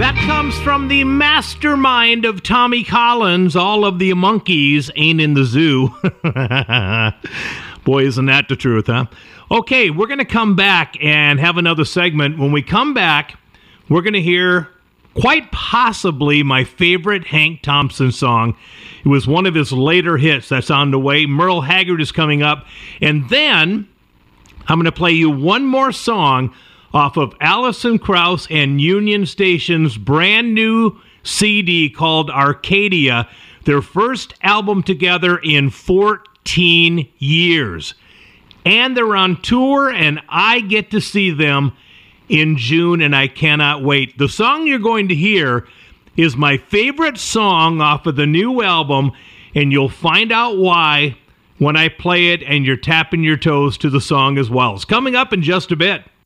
That comes from the mastermind of Tommy Collins. All of the monkeys ain't in the zoo. Boy, isn't that the truth, huh? Okay, we're going to come back and have another segment. When we come back, we're going to hear quite possibly my favorite Hank Thompson song. It was one of his later hits that's on the way. Merle Haggard is coming up. And then I'm going to play you one more song off of Alison Krauss and Union Station's brand new CD called Arcadia, their first album together in 14 years. And they're on tour, and I get to see them in June, and I cannot wait. The song you're going to hear is my favorite song off of the new album, and you'll find out why when I play it, and you're tapping your toes to the song as well. It's coming up in just a bit.